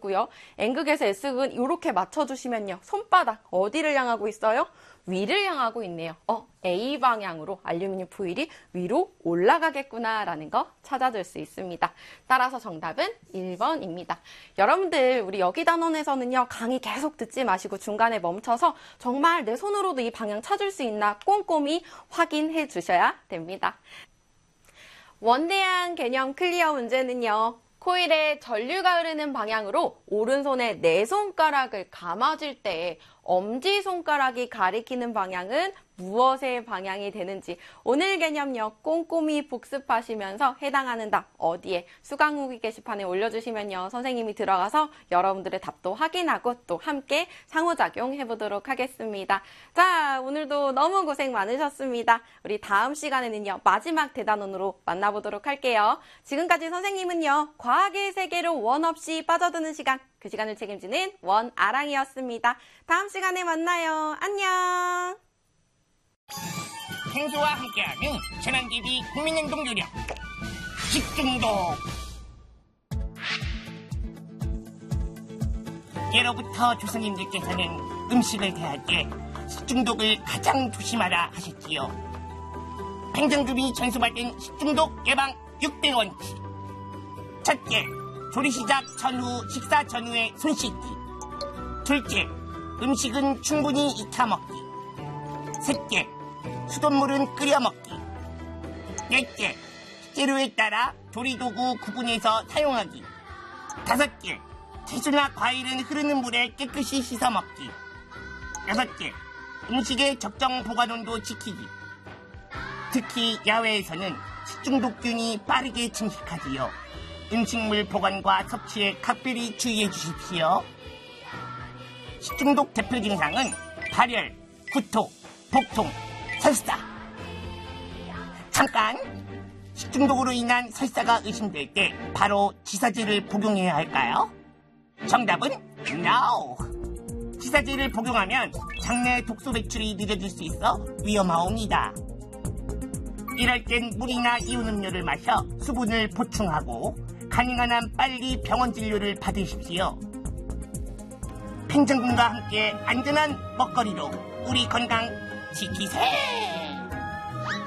S고요. N극에서 S극은 이렇게 맞춰주시면요. 손바닥 어디를 향하고 있어요? 위를 향하고 있네요. A 방향으로 알루미늄 포일이 위로 올라가겠구나 라는 거 찾아줄 수 있습니다. 따라서 정답은 1번입니다. 여러분들 우리 여기 단원에서는요. 강의 계속 듣지 마시고 중간에 멈춰서 정말 내 손으로도 이 방향 찾을 수 있나 꼼꼼히 확인해 주셔야 됩니다. 원대한 개념 클리어 문제는요. 코일에 전류가 흐르는 방향으로 오른손에 네 손가락을 감아줄 때 엄지손가락이 가리키는 방향은 무엇의 방향이 되는지 오늘 개념요 꼼꼼히 복습하시면서 해당하는 답 어디에 수강 후기 게시판에 올려주시면요 선생님이 들어가서 여러분들의 답도 확인하고 또 함께 상호작용 해보도록 하겠습니다. 자, 오늘도 너무 고생 많으셨습니다. 우리 다음 시간에는요 마지막 대단원으로 만나보도록 할게요. 지금까지 선생님은요 과학의 세계로 원 없이 빠져드는 시간, 그 시간을 책임지는 원아랑이었습니다. 다음 시간에 만나요. 안녕. 행수와 함께하는 재난기비 국민행동 요령 식중독. 예로부터 조상님들께서는 음식을 대할 때 식중독을 가장 조심하라 하셨지요. 행정주비 전수받은 식중독 예방 6대 원칙. 첫째, 조리 시작 전후, 식사 전후에 손 씻기. 둘째, 음식은 충분히 익혀 먹기. 셋째, 수돗물은 끓여 먹기. 넷째, 재료에 따라 조리도구 구분해서 사용하기. 다섯째, 채소나 과일은 흐르는 물에 깨끗이 씻어 먹기. 여섯째, 음식의 적정 보관온도 지키기. 특히 야외에서는 식중독균이 빠르게 침식하지요. 음식물 보관과 섭취에 각별히 주의해 주십시오. 식중독 대표 증상은 발열, 구토, 복통, 설사. 잠깐! 식중독으로 인한 설사가 의심될 때 바로 지사제를 복용해야 할까요? 정답은 NO! 지사제를 복용하면 장내 독소 배출이 늦어질 수 있어 위험하옵니다. 이럴 땐 물이나 이온 음료를 마셔 수분을 보충하고 가능한 한 빨리 병원 진료를 받으십시오. 행정군과 함께 안전한 먹거리로 우리 건강 지키세!